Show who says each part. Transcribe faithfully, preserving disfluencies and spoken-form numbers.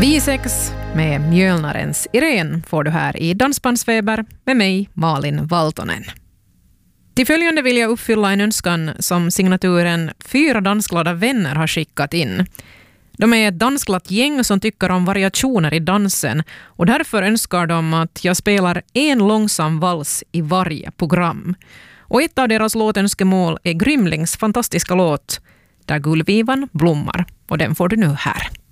Speaker 1: Vi sex med Mjölnarens Irene får du här i Dansbandsfeber med mig, Malin Valtonen. Till följande vill jag uppfylla en önskan som signaturen Fyra dansglada vänner har skickat in. De är ett dansglatt gäng som tycker om variationer i dansen och därför önskar de att jag spelar en långsam vals i varje program. Och ett av deras låtönskemål är Grymlings fantastiska låt Där gullvivan blommar, och den får du nu här.